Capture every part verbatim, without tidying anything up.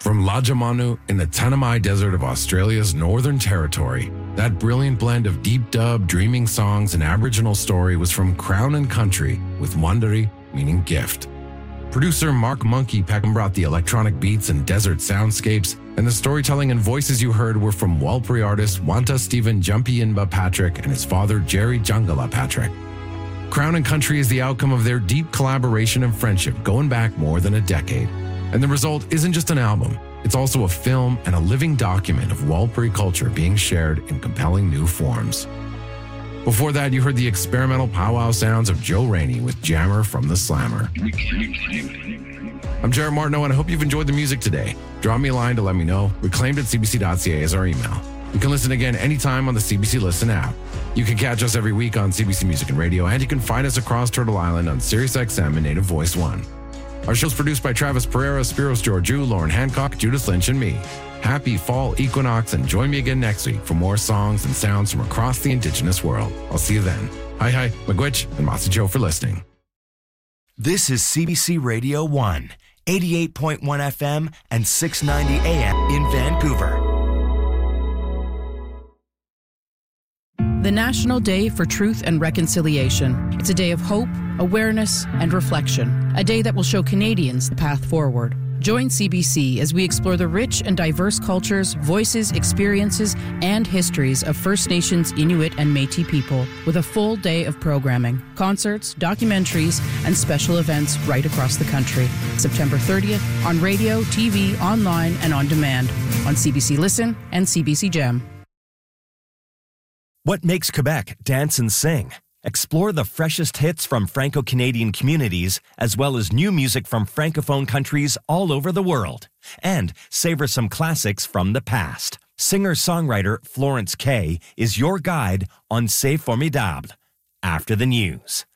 From Lajamanu in the Tanami Desert of Australia's Northern Territory, that brilliant blend of deep dub, dreaming songs, and Aboriginal story was from Crown and Country, with Wandari meaning gift. Producer Mark Monkey Peckham brought the electronic beats and desert soundscapes, and the storytelling and voices you heard were from Walpuri artist Wanta Stephen Jumpyinba Patrick and his father Jerry Jungala Patrick. Crown and Country is the outcome of their deep collaboration and friendship going back more than a decade. And the result isn't just an album, it's also a film and a living document of Walpuri culture being shared in compelling new forms. Before that, you heard the experimental powwow sounds of Joe Rainey with Jammer from The Slammer. I'm Jared Martineau, and I hope you've enjoyed the music today. Drop me a line to let me know. reclaimed at c b c dot c a is our email. You can listen again anytime on the C B C Listen app. You can catch us every week on C B C Music and Radio, and you can find us across Turtle Island on Sirius X M and Native Voice one. Our show's produced by Travis Pereira, Spiros Georgiou, Lauren Hancock, Judith Lynch, and me. Happy fall equinox, and join me again next week for more songs and sounds from across the Indigenous world. I'll see you then. Hi, hi, Miigwech, and Masi Joe for listening. This is C B C Radio one, eighty-eight point one F M and six ninety A M in Vancouver. The National Day for Truth and Reconciliation. It's a day of hope, awareness, and reflection. A day that will show Canadians the path forward. Join C B C as we explore the rich and diverse cultures, voices, experiences, and histories of First Nations, Inuit, and Métis people with a full day of programming, concerts, documentaries, and special events right across the country. September thirtieth on radio, T V, online, and on demand on C B C Listen and C B C Gem. What makes Quebec dance and sing? Explore the freshest hits from Franco-Canadian communities, as well as new music from Francophone countries all over the world. And savor some classics from the past. Singer-songwriter Florence Kay is your guide on C'est Formidable. After the news.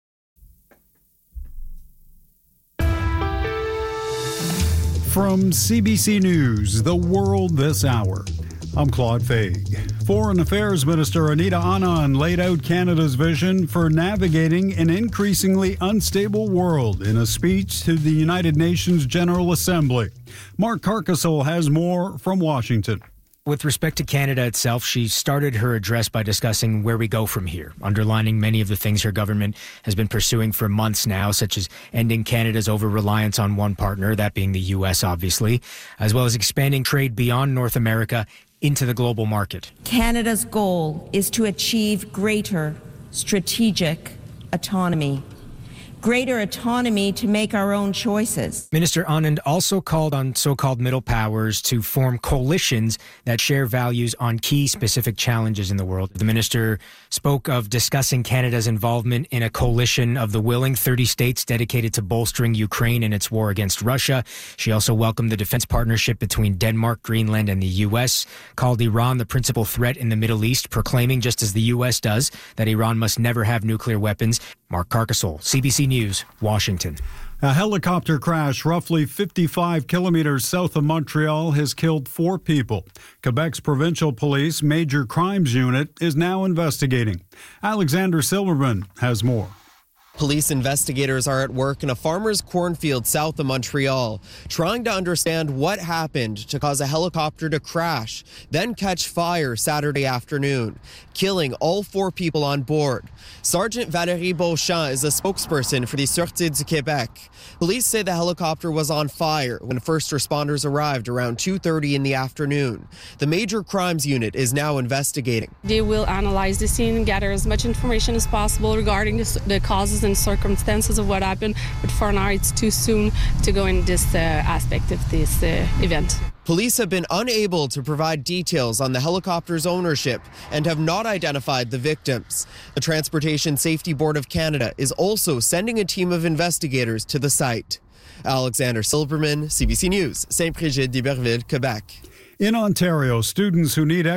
From C B C News, The World This Hour, I'm Claude Faig. Foreign Affairs Minister Anita Anand laid out Canada's vision for navigating an increasingly unstable world in a speech to the United Nations General Assembly. Mark Carcasole has more from Washington. With respect to Canada itself, she started her address by discussing where we go from here, underlining many of the things her government has been pursuing for months now, such as ending Canada's over-reliance on one partner, that being the U S, obviously, as well as expanding trade beyond North America into the global market. Canada's goal is to achieve greater strategic autonomy. Greater autonomy to make our own choices. Minister Anand also called on so-called middle powers to form coalitions that share values on key specific challenges in the world. The minister spoke of discussing Canada's involvement in a coalition of the willing thirty states dedicated to bolstering Ukraine in its war against Russia. She also welcomed the defense partnership between Denmark, Greenland, and the U S, called Iran the principal threat in the Middle East, proclaiming, just as the U S does, that Iran must never have nuclear weapons. Mark Carcasole, C B C News, Washington. A helicopter crash roughly fifty-five kilometers south of Montreal has killed four people. Quebec's provincial police major crimes unit is now investigating. Alexander Silverman has more. Police investigators are at work in a farmer's cornfield south of Montreal, trying to understand what happened to cause a helicopter to crash, then catch fire Saturday afternoon, killing all four people on board. Sergeant Valérie Beauchamp is a spokesperson for the Sûreté du Québec. Police say the helicopter was on fire when first responders arrived around two thirty in the afternoon. The major crimes unit is now investigating. They will analyze the scene and gather as much information as possible regarding the, the causes and circumstances of what happened, but for now it's too soon to go in this uh, aspect of this uh, event. Police have been unable to provide details on the helicopter's ownership and have not identified the victims. The Transportation Safety Board of Canada is also sending a team of investigators to the site. Alexander Silverman, C B C News, Saint-Brigid d'Iberville, Quebec. In Ontario, students who need